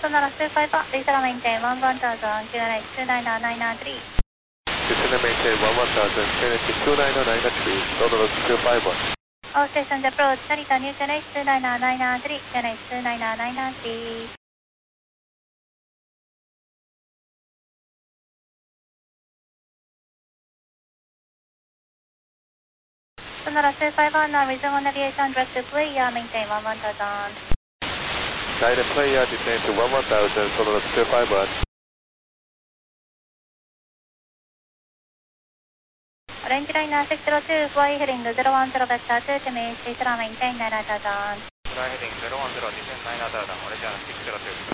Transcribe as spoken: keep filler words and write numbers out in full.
Sonora two five one, please maintain one one thousand, Q N H two nine nine nine three. Please maintain one one thousand, Q N H two nine nine three, Sonora two five one. All stations approach, Narita New Q N H two nine nine nine three, Q N H two nine nine three. Sonora two five one, now resume on aviation, direct to player, maintain one one thousand. Guided player, descend to one one thousand, Sonora two five one. Orange liner six zero two, fly heading zero one zero vector two to me, please maintain nine thousand. Fly heading zero one zero, descend nine thousand, Orange liner six zero two.